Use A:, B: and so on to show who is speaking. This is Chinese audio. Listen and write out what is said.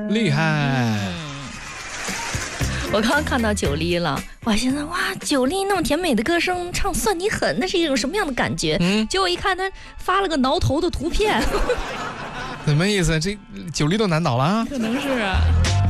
A: 厉害。
B: 我刚刚看到九莉了，我还寻思哇，九莉那么甜美的歌声，唱《算你狠》，那是一种什么样的感觉？结果一看，他发了个挠头的图片，
A: 什么意思？这九莉都难倒了啊？
B: 可能是啊。